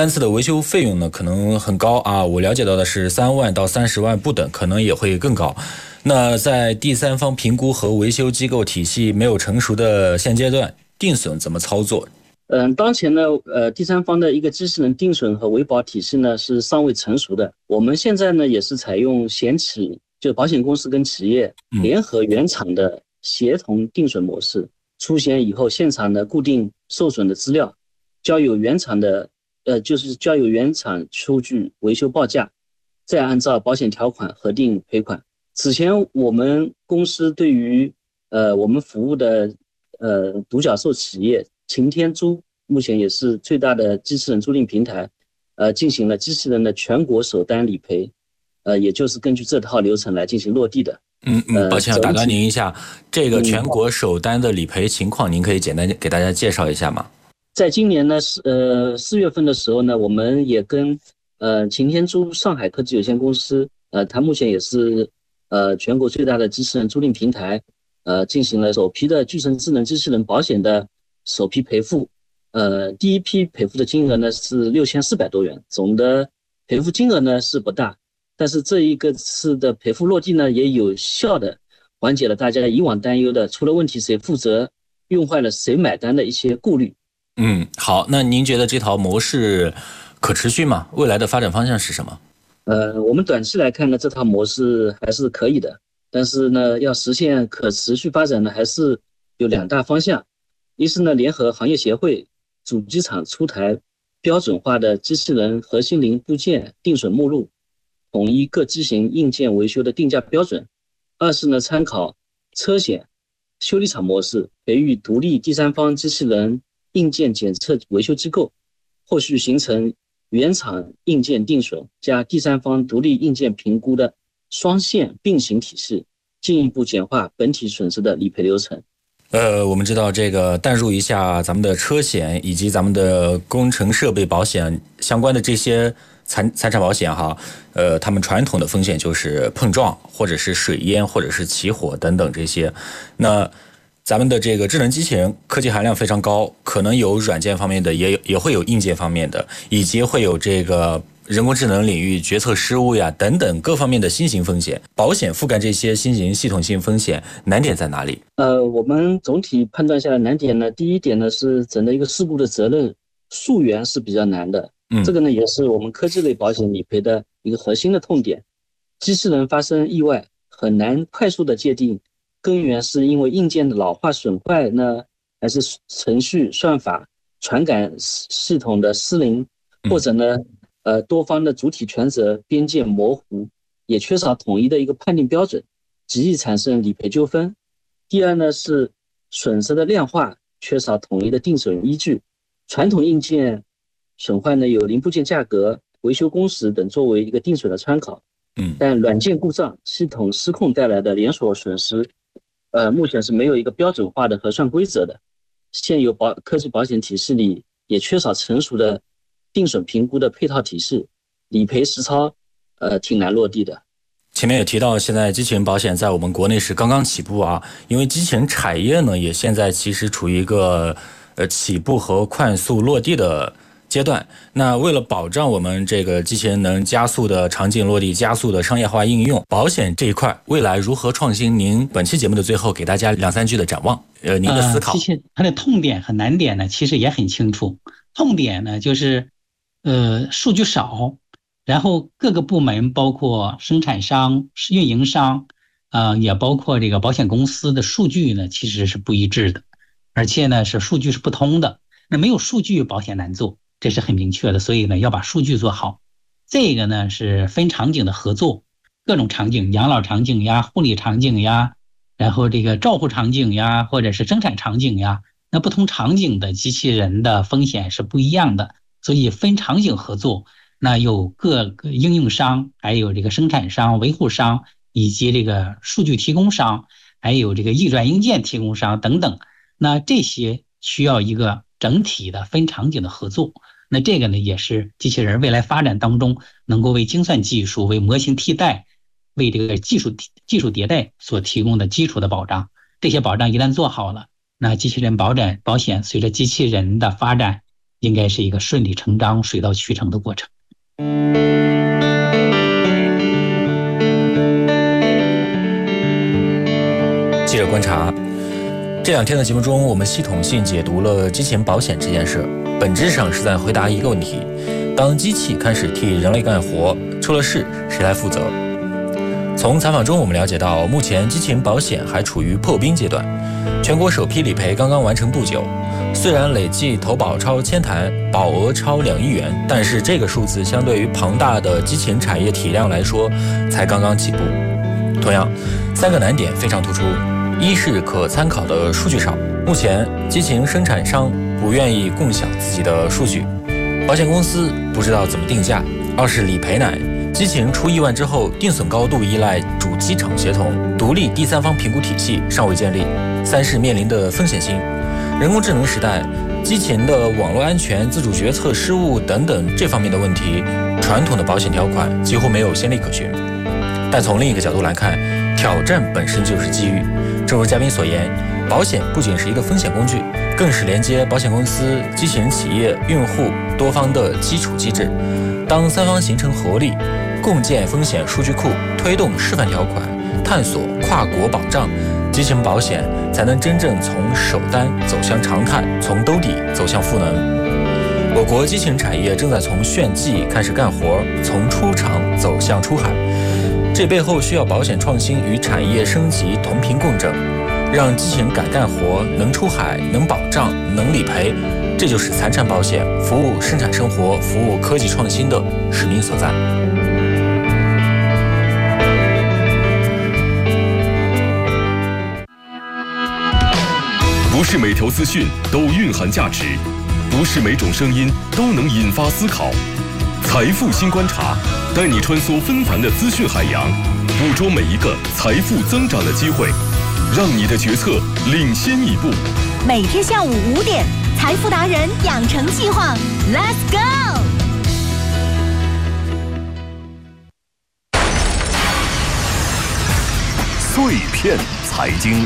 单次的维修费用呢可能很高啊，我了解到的是3万到30万不等，可能也会更高。那在第三方评估和维修机构体系没有成熟的现阶段，定损怎么操作？ 当前呢，第三方的一个机器人定损和维保体系呢是尚未成熟的。我们现在呢也是采用险企，就保险公司跟企业联合原厂的协同定损模式。出险以后，现场的固定受损的资料，交由原厂出具维修报价，再按照保险条款核定赔款。此前我们公司对于我们服务的独角兽企业擎天租，目前也是最大的机器人租赁平台，进行了机器人的全国首单理赔，也就是根据这套流程来进行落地的。 抱歉，要打断您一下，这个全国首单的理赔情况，您可以简单给大家介绍一下吗？ 在今年呢，4月份的时候呢，我们也跟擎天租上海科技有限公司，它目前也是全国最大的机器人租赁平台，进行了首批的巨神智能机器人保险的首批赔付。第一批赔付的金额呢是6400多元，总的赔付金额呢是不大，但是这一个次的赔付落地呢，也有效的缓解了大家以往担忧的出了问题谁负责、用坏了谁买单的一些顾虑。 好，那您觉得这套模式可持续吗？未来的发展方向是什么？ 我们短期来看呢，这套模式还是可以的，但是呢，要实现可持续发展呢，还是有2大方向。一是呢，联合行业协会、主机厂出台标准化的机器人核心零部件定损目录，统一各机型硬件维修的定价标准。二是呢，参考车险、修理厂模式，培育独立第三方机器人硬件检测维修机构，后续形成原厂硬件定损加第三方独立硬件评估的双线并行体系，进一步简化本体损失的理赔流程。 我们知道这个淡入一下咱们的车险以及咱们的工程设备保险相关的这些财产保险哈，他们传统的风险就是碰撞或者是水淹或者是起火等等这些。那咱们的这个智能机器人科技含量非常高，可能有软件方面的，也会有硬件方面的，以及会有这个人工智能领域决策失误呀等等各方面的新型风险。保险覆盖这些新型系统性风险，难点在哪里？ 我们总体判断下来难点呢，第一点呢是整个一个事故的责任溯源是比较难的。这个呢也是我们科技类保险理赔的一个核心的痛点。机器人发生意外很难快速的界定根源是因为硬件的老化损坏呢，还是程序算法传感系统的失灵，或者呢多方的主体权责边界模糊，也缺少统一的一个判定标准，极易产生理赔纠纷。第二呢是损失的量化缺少统一的定损依据，传统硬件损坏呢有零部件价格、维修工时等作为一个定损的参考，但软件故障、系统失控带来的连锁损失，目前是没有一个标准化的核算规则的。现有科技保险体系里也缺少成熟的定损评估的配套体系，理赔实操挺难落地的。 前面也提到，现在机器人保险在我们国内是刚刚起步啊，因为机器人产业呢也现在其实处于一个起步和快速落地的阶段。那为了保障我们这个机器人能加速的场景落地、加速的商业化应用，保险这一块未来如何创新？您本期节目的最后给大家2-3句的展望，您的思考。 机器人它的痛点和难点呢，其实也很清楚。痛点呢就是数据少，然后各个部门包括生产商、运营商，也包括这个保险公司的数据呢，其实是不一致的，而且呢是数据是不通的。那没有数据，保险难做，这是很明确的。所以呢，要把数据做好。这个呢是分场景的合作，各种场景，养老场景呀、护理场景呀，然后这个照护场景呀，或者是生产场景呀，那不同场景的机器人的风险是不一样的，所以分场景合作。那有各个应用商，还有这个生产商、维护商，以及这个数据提供商，还有这个运转硬件提供商等等。那这些需要一个整体的分场景的合作。那这个呢，也是机器人未来发展当中能够为精算技术、为模型替代、为这个技术迭代所提供的基础的保障。这些保障一旦做好了，那机器人保险随着机器人的发展， 应该是一个顺理成章、水到渠成的过程。 记者观察，这2天的节目中，我们系统性解读了机器人保险这件事，本质上是在回答一个问题：当机器开始替人类干活，出了事谁来负责？从采访中我们了解到，目前机器人保险还处于破冰阶段，全国首批理赔刚刚完成不久。虽然累计投保超1000台，保额超2亿元，但是这个数字相对于庞大的机器人产业体量来说，才刚刚起步。同样，3个难点非常突出：一是可参考的数据少，目前机器人生产商不愿意共享自己的数据，保险公司不知道怎么定价；二是理赔难，机器人出意外之后，定损高度依赖主机厂协同，独立第三方评估体系尚未建立；三是面临的风险性。人工智能时代，机器人的网络安全、自主决策失误等等这方面的问题，传统的保险条款几乎没有先例可循。但从另一个角度来看，挑战本身就是机遇。正如嘉宾所言，保险不仅是一个风险工具，更是连接保险公司、机器人企业、用户多方的基础机制。当3方形成合力，共建风险数据库，推动示范条款，探索跨国保障，机器人保险才能真正从首单走向常态，从兜底走向赋能。我国机器人产业正在从炫技开始干活，从出厂走向出海，这背后需要保险创新与产业升级同频共振，让机器人敢干活，能出海，能保障，能理赔，这就是财产保险服务生产生活、服务科技创新的使命所在。 不是每条资讯都蕴含价值，不是每种声音都能引发思考。财富新观察，带你穿梭纷繁的资讯海洋，捕捉每一个财富增长的机会，让你的决策领先一步。 每天下午5点，财富达人养成计划 ，Let's go！ 碎片财经。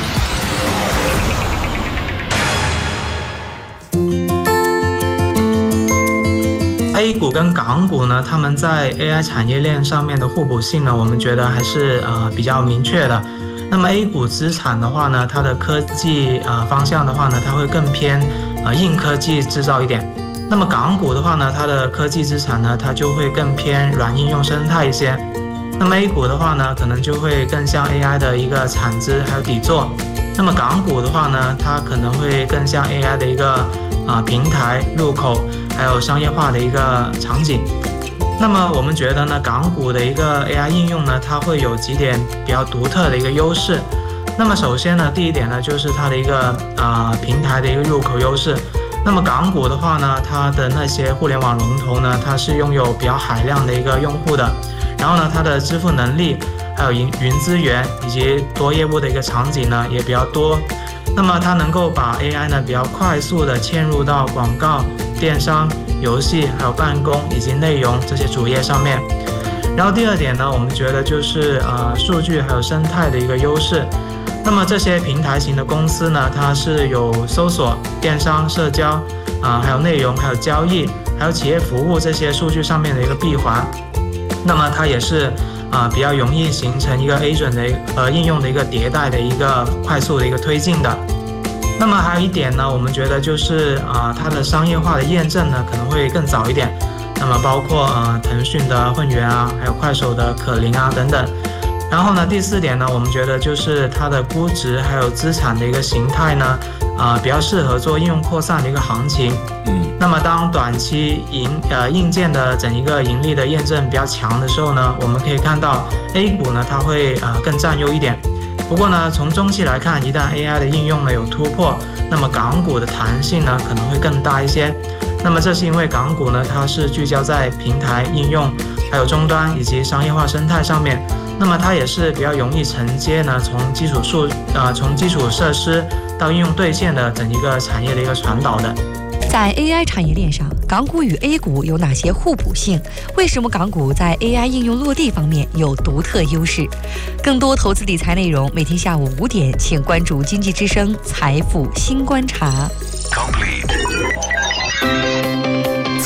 A 股跟港股呢，他们在 AI 产业链上面的互补性呢，我们觉得还是比较明确的。那么 A 股资产的话呢，它的科技方向的话呢，它会更偏硬科技制造一点。那么港股的话呢，它的科技资产呢，它就会更偏软应用生态一些。那么 A 股的话呢，可能就会更像 AI 的一个产值还有底座。那么港股的话呢，它可能会更像 AI 的一个平台入口，还有商业化的一个场景。那么我们觉得呢，港股的一个 AI 应用呢，它会有几点比较独特的一个优势。那么首先呢，第一点呢，就是它的一个平台的一个入口优势。那么港股的话呢，它的那些互联网龙头呢，它是拥有比较海量的一个用户的，然后呢，它的支付能力，还有云资源以及多业务的一个场景呢，也比较多。那么它能够把 AI 呢比较快速的嵌入到广告、电商、游戏还有办公以及内容这些主页上面。然后第二点呢，我们觉得就是数据还有生态的一个优势。那么这些平台型的公司呢，它是有搜索、电商、社交还有内容、还有交易、还有企业服务这些数据上面的一个闭环。那么它也是比较容易形成一个 agent 的应用的一个迭代的一个快速的一个推进的。那么还有一点呢，我们觉得就是它的商业化的验证呢可能会更早一点。那么包括腾讯的混元还有快手的可伶等等。然后呢，第四点呢，我们觉得就是它的估值还有资产的一个形态呢，比较适合做应用扩散的一个行情。那么当短期硬件的整一个盈利的验证比较强的时候呢，我们可以看到 A 股呢它会更占优一点。不过呢，从中期来看，一旦 AI 的应用呢有突破，那么港股的弹性呢可能会更大一些。那么这是因为港股呢它是聚焦在平台应用，还有终端以及商业化生态上面。那么它也是比较容易承接呢从基础设施到应用兑现的整一个产业的一个传导的。 在 AI 产业链上，港股与 A 股有哪些互补性？为什么港股在 AI 应用落地方面有独特优势？更多投资理财内容，每天下午5点，请关注经济之声财富新观察。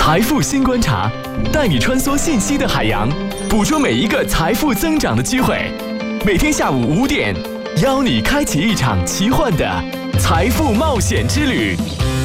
财富新观察，带你穿梭信息的海洋，捕捉每一个财富增长的机会。每天下午5点，邀你开启一场奇幻的财富冒险之旅。